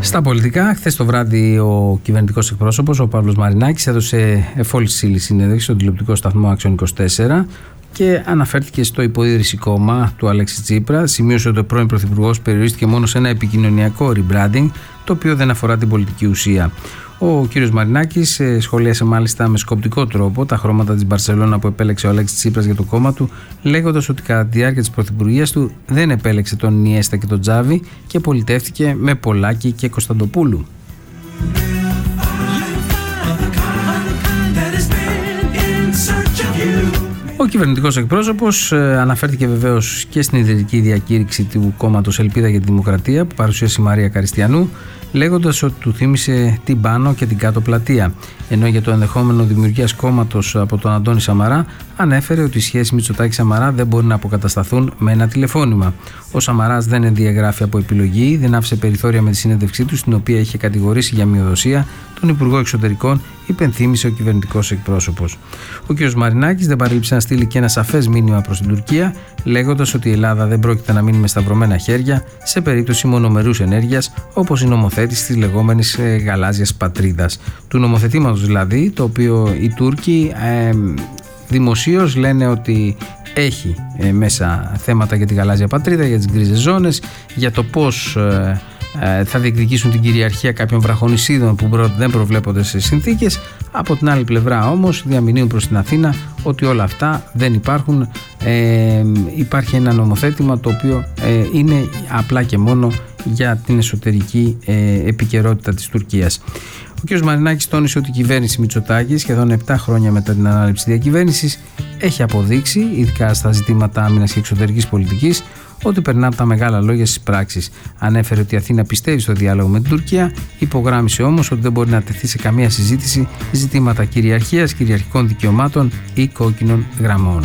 Στα πολιτικά, χθες το βράδυ ο κυβερνητικός εκπρόσωπος, ο Παύλος Μαρινάκης, έδωσε εφόλης ύλη συνέντευξη στον τηλεοπτικό σταθμό Άξιον 24 και αναφέρθηκε στο υποίδρυση κόμμα του Αλέξη Τσίπρα. Σημείωσε ότι ο πρώην πρωθυπουργός περιορίστηκε μόνο σε ένα επικοινωνιακό rebranding, το οποίο δεν αφορά την πολιτική ουσία. Ο κύριος Μαρινάκης σχολίασε μάλιστα με σκοπτικό τρόπο τα χρώματα της Μπαρσελόνα που επέλεξε ο Αλέξης Τσίπρας για το κόμμα του, λέγοντας ότι κατά τη διάρκεια της πρωθυπουργίας του δεν επέλεξε τον Ινιέστα και τον Τζάβι και πολιτεύτηκε με Πολάκη και Κωνσταντοπούλου. Ο κυβερνητικός εκπρόσωπος αναφέρθηκε βεβαίως και στην ιδρυτική διακήρυξη του κόμματος Ελπίδα για τη Δημοκρατία που παρουσίασε η Μαρία Καριστιανού, λέγοντας ότι του θύμισε την πάνω και την κάτω πλατεία. Ενώ για το ενδεχόμενο δημιουργίας κόμματος από τον Αντώνη Σαμαρά, ανέφερε ότι οι σχέσεις Μητσοτάκη-Σαμαρά δεν μπορεί να αποκατασταθούν με ένα τηλεφώνημα. Ο Σαμαράς δεν ενδιαγράφει από επιλογή, δεν άφησε περιθώρια με τη συνέντευξή του, στην οποία είχε κατηγορήσει για μειοδοσία τον Υπουργό Εξωτερικών, υπενθύμησε ο κυβερνητικός εκπρόσωπος. Ο κ. Μαρινάκης δεν παρέλειψε να στείλει και ένα σαφές μήνυμα προς την Τουρκία, λέγοντας ότι η Ελλάδα δεν πρόκειται να μείνει με σταυρωμένα χέρια σε περίπτωση μονομερούς ενέργειας, όπως η νομοθέτηση της λεγόμενης γαλάζιας πατρίδας. Του νομοθετήματος δηλαδή, το οποίο οι Τούρκοι δημοσίως λένε ότι έχει μέσα θέματα για τη γαλάζια πατρίδα, για τις γκρίζες ζώνες, για το πώς θα διεκδικήσουν την κυριαρχία κάποιων βραχονησίδων που δεν προβλέπονται σε συνθήκες. Από την άλλη πλευρά όμως διαμηνύουν προς την Αθήνα ότι όλα αυτά δεν υπάρχουν. Υπάρχει ένα νομοθέτημα το οποίο είναι απλά και μόνο για την εσωτερική επικαιρότητα της Τουρκίας. Ο κ. Μαρινάκης τόνισε ότι η κυβέρνηση Μητσοτάκη, σχεδόν 7 χρόνια μετά την ανάληψη διακυβέρνησης, έχει αποδείξει, ειδικά στα ζητήματα άμυνας και εξωτερικής πολιτικής, ότι περνά από τα μεγάλα λόγια στις πράξεις. Ανέφερε ότι η Αθήνα πιστεύει στο διάλογο με την Τουρκία, υπογράμμισε όμως ότι δεν μπορεί να τεθεί σε καμία συζήτηση ζητήματα κυριαρχίας, κυριαρχικών δικαιωμάτων ή κόκκινων γραμμών.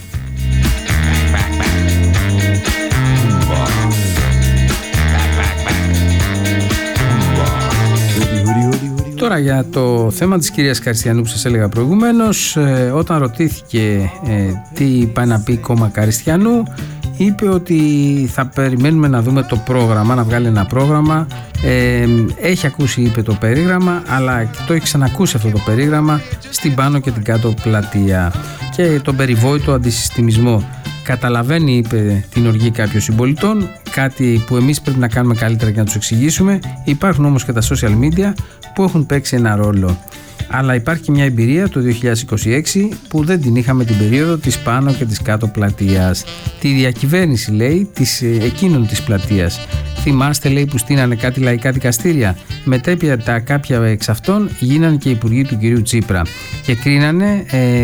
Τώρα για το θέμα της κυρίας Καριστιανού που σας έλεγα προηγουμένως, όταν ρωτήθηκε τι πάει να πει κόμμα Καριστιανού, είπε ότι θα περιμένουμε να δούμε το πρόγραμμα, να βγάλει ένα πρόγραμμα. Έχει ακούσει, είπε, το περίγραμμα, αλλά το έχει ξανακούσει αυτό το περίγραμμα στην πάνω και την κάτω πλατεία και τον περιβόητο αντισυστημισμό. Καταλαβαίνει, είπε, την οργή κάποιων συμπολιτών, κάτι που εμείς πρέπει να κάνουμε καλύτερα για να τους εξηγήσουμε. Υπάρχουν όμως και τα social media που έχουν παίξει ένα ρόλο. Αλλά υπάρχει και μια εμπειρία το 2026 που δεν την είχαμε την περίοδο της πάνω και της κάτω πλατείας. Τη διακυβέρνηση, λέει, εκείνων της πλατείας. Θυμάστε, λέει, που στείνανε κάτι λαϊκά δικαστήρια. Μετέπειτα κάποια εξ αυτών γίνανε και υπουργοί του κυρίου Τσίπρα και κρίνανε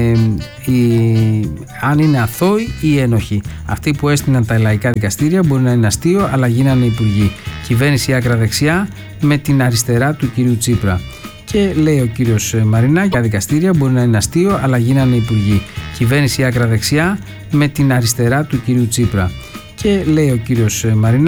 αν είναι αθώοι ή ένοχοι. Αυτοί που έστειναν τα λαϊκά δικαστήρια μπορεί να είναι αστείο, αλλά γίνανε υπουργοί. Κυβέρνηση άκρα δεξιά με την αριστερά του κυρίου Τσίπρα. Και λέει ο κύριος Μαρινάκη, τα δικαστήρια μπορεί να είναι αστείο, αλλά γίνανε υπουργοί. Κυβέρνηση άκρα δεξιά με την αριστερά του κυρίου Τσίπρα. Και λέει ο κύριος Μαρινάκη,